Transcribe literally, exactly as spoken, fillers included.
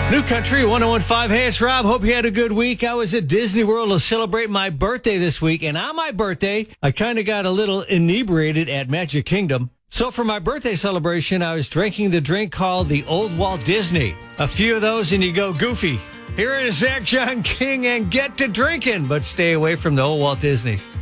New Country one oh one point five. Hey, it's Rob. Hope you had a good week. I was at Disney World to celebrate my birthday this week. And on my birthday, I kind of got a little inebriated at Magic Kingdom. So for my birthday celebration, I was drinking the drink called the Old Walt Disney. A few of those and you go goofy. Here is Zach John King and get to drinking, but stay away from the old Walt Disneys.